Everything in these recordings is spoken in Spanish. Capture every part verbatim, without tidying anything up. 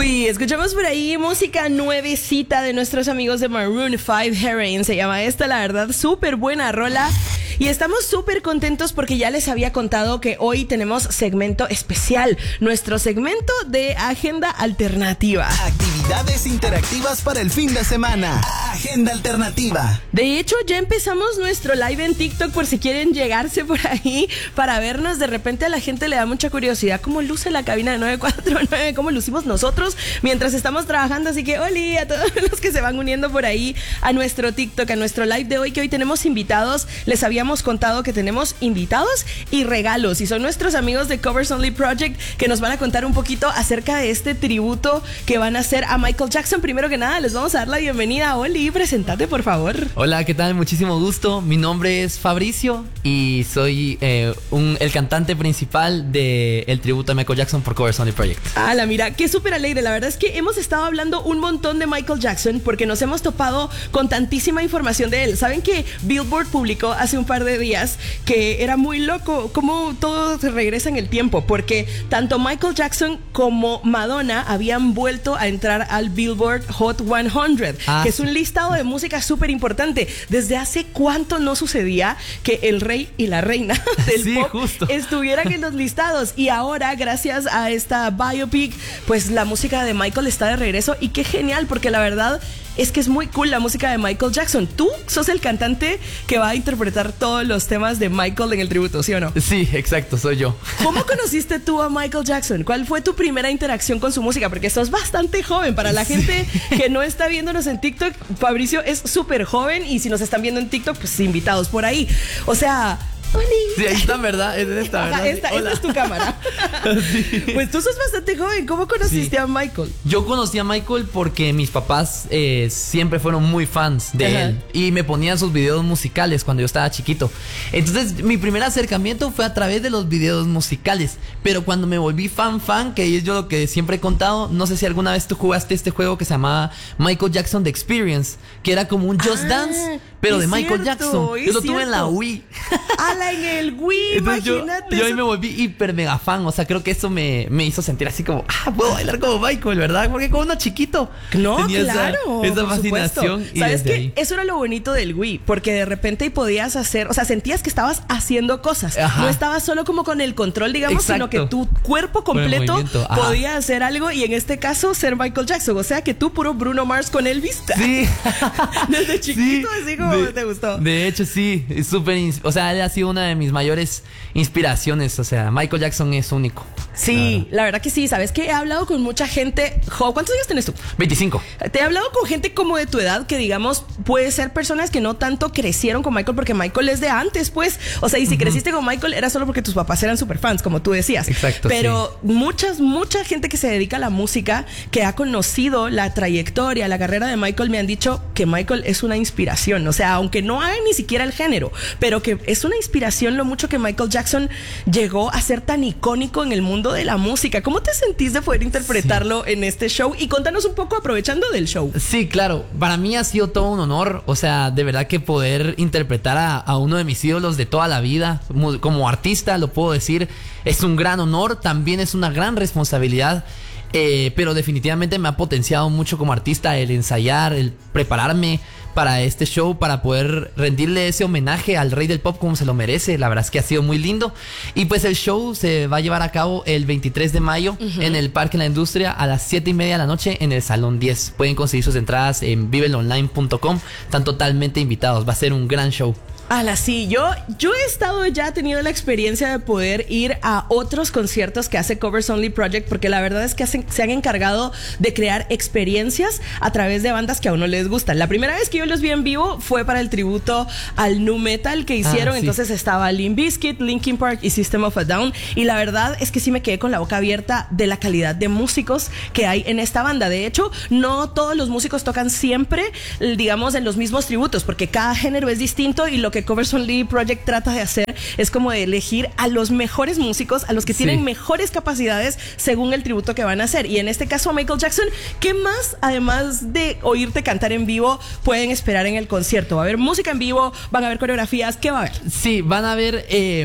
Uy, escuchamos por ahí música nuevecita de nuestros amigos de Maroon cinco, Heroin se llama esta, la verdad, súper buena rola. Y estamos súper contentos porque ya les había contado que hoy tenemos segmento especial, nuestro segmento de Agenda Alternativa. Actividades interactivas para el fin de semana. Agenda Alternativa. De hecho, ya empezamos nuestro live en TikTok por si quieren llegarse por ahí para vernos. De repente a la gente le da mucha curiosidad cómo luce la cabina de nueve cuatro nueve, cómo lucimos nosotros mientras estamos trabajando. Así que, oli, a todos los que se van uniendo por ahí a nuestro TikTok, a nuestro live de hoy, que hoy tenemos invitados. Les habíamos contado que tenemos invitados y regalos, y son nuestros amigos de Covers Only Project que nos van a contar un poquito acerca de este tributo que van a hacer a Michael Jackson. Primero que nada, les vamos a dar la bienvenida. Oli, presentate, por favor. Hola, ¿qué tal? Muchísimo gusto. Mi nombre es Fabricio y soy eh, un, el cantante principal del tributo a Michael Jackson por Covers Only Project. Ala, mira, qué súper alegre. La verdad es que hemos estado hablando un montón de Michael Jackson porque nos hemos topado con tantísima información de él. ¿Saben que Billboard publicó hace un par de días que era muy loco cómo todo se regresa en el tiempo? Porque tanto Michael Jackson como Madonna habían vuelto a entrar al Billboard Hot cien, ah, que es un listado de música súper importante. ¿Desde hace cuánto no sucedía que el rey y la reina del sí, pop justo. estuvieran en los listados? Y ahora, gracias a esta biopic, pues la música de Michael está de regreso. Y qué genial, porque la verdad es que es muy cool la música de Michael Jackson. Tú sos el cantante que va a interpretar todos los temas de Michael en el tributo, ¿sí o no? Sí, exacto, soy yo. ¿Cómo conociste tú a Michael Jackson? ¿Cuál fue tu primera interacción con su música? Porque sos bastante joven. Para la sí. gente que no está viéndonos en TikTok, Fabricio es súper joven, y si nos están viendo en TikTok, pues invitados por ahí. O sea... Sí, ahí está, ¿verdad? Es esta, ¿verdad? Ajá, esta, esta es tu cámara. Sí. Pues tú sos bastante joven. ¿Cómo conociste sí. a Michael? Yo conocí a Michael porque mis papás eh, siempre fueron muy fans de Ajá. él y me ponían sus videos musicales cuando yo estaba chiquito. Entonces mi primer acercamiento fue a través de los videos musicales. Pero cuando me volví fan fan, que es yo lo que siempre he contado, no sé si alguna vez tú jugaste este juego que se llamaba Michael Jackson The Experience, que era como un Just ah, Dance, pero de Michael cierto, Jackson. Yo lo cierto. tuve en la Wii. ¡Hala, en el Wii! Entonces Imagínate. Yo, yo ahí me volví hiper mega fan. O sea, creo que eso me, me hizo sentir así como, ah, puedo bailar como Michael, ¿verdad? Porque como uno chiquito no, tenía claro, esa, esa fascinación. Y ¿sabes qué? Eso era lo bonito del Wii, porque de repente podías hacer, o sea, sentías que estabas haciendo cosas. Ajá. No estabas solo como con el control, digamos, Exacto. sino que tu cuerpo completo podía hacer algo, y en este caso ser Michael Jackson. O sea, que tú puro Bruno Mars con Elvis. Sí. Desde chiquito, sí. así como de, te gustó. De hecho, sí, es súper, o sea, él ha sido una de mis mayores inspiraciones. O sea, Michael Jackson es único. Sí, la verdad que sí. ¿Sabes qué? He hablado con mucha gente. ¿Cuántos años tienes tú? veinticinco. Te he hablado con gente como de tu edad que, digamos, puede ser personas que no tanto crecieron con Michael, porque Michael es de antes, pues. O sea, y si uh-huh. creciste con Michael era solo porque tus papás eran super fans, como tú decías. Exacto. Pero sí. muchas, mucha gente que se dedica a la música, que ha conocido la trayectoria, la carrera de Michael, me han dicho que Michael es una inspiración. O sea, aunque no haga ni siquiera el género, pero que es una inspiración lo mucho que Michael Jackson llegó a ser tan icónico en el mundo de la música. ¿Cómo te sentís de poder interpretarlo sí. en este show? Y contanos un poco aprovechando del show. Sí, claro. Para mí ha sido todo un honor. O sea, de verdad que poder interpretar a, a uno de mis ídolos de toda la vida, como, como artista, lo puedo decir, es un gran honor. También es una gran responsabilidad. Eh, pero definitivamente me ha potenciado mucho como artista el ensayar, el prepararme para este show, para poder rendirle ese homenaje al rey del pop como se lo merece. La verdad es que ha sido muy lindo. Y pues el show se va a llevar a cabo el veintitrés de mayo uh-huh. en el Parque La Industria a las siete y media de la noche en el Salón diez. Pueden conseguir sus entradas en vivel online punto com. Están totalmente invitados. Va a ser un gran show. Ala, sí, yo, yo he estado ya tenido la experiencia de poder ir a otros conciertos que hace Covers Only Project, porque la verdad es que hacen, se han encargado de crear experiencias a través de bandas que a uno les gustan. La primera vez que yo los vi en vivo fue para el tributo al nu metal que hicieron, ah, sí. entonces estaba Limp Bizkit, Linkin Park y System of a Down, y la verdad es que sí me quedé con la boca abierta de la calidad de músicos que hay en esta banda. De hecho, no todos los músicos tocan siempre, digamos, en los mismos tributos, porque cada género es distinto, y lo que Covers Only Project trata de hacer es como de elegir a los mejores músicos, a los que sí. tienen mejores capacidades según el tributo que van a hacer. Y en este caso a Michael Jackson, ¿qué más, además de oírte cantar en vivo, pueden esperar en el concierto? ¿Va a haber música en vivo? ¿Van a haber coreografías? ¿Qué va a haber? Sí, van a haber... Eh...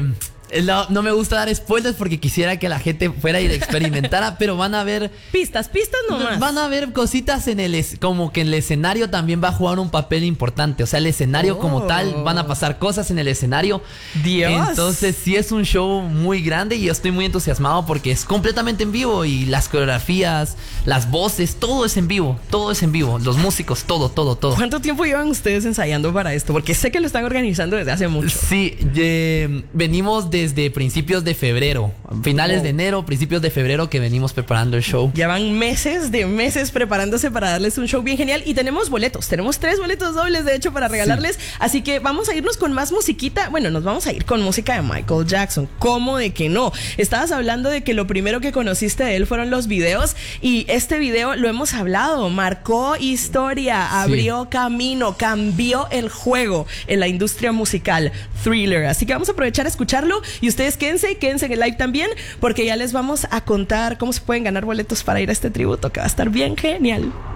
No, no me gusta dar spoilers porque quisiera que la gente fuera y experimentara, pero van a ver... Pistas, pistas nomás. Van a ver cositas en el... Es, como que el escenario también va a jugar un papel importante. O sea, el escenario Oh. como tal, van a pasar cosas en el escenario. Dios. Entonces sí es un show muy grande y yo estoy muy entusiasmado porque es completamente en vivo y las coreografías, las voces, todo es en vivo. Todo es en vivo. Los músicos, todo, todo, todo. ¿Cuánto tiempo llevan ustedes ensayando para esto? Porque sé que lo están organizando desde hace mucho. Sí, eh, venimos desde principios de febrero, finales Wow. de enero, principios de febrero que venimos preparando el show. Llevan meses de meses preparándose para darles un show bien genial y tenemos boletos, tenemos tres boletos dobles de hecho para regalarles, sí. Así que vamos a irnos con más musiquita, bueno, nos vamos a ir con música de Michael Jackson, ¿cómo de que no? Estabas hablando de que lo primero que conociste de él fueron los videos y este video lo hemos hablado, marcó historia, abrió sí. camino, cambió el juego en la industria musical, Thriller, así que vamos a aprovechar a escucharlo y ustedes quédense, quédense en el live también porque ya les vamos a contar cómo se pueden ganar boletos para ir a este tributo que va a estar bien genial.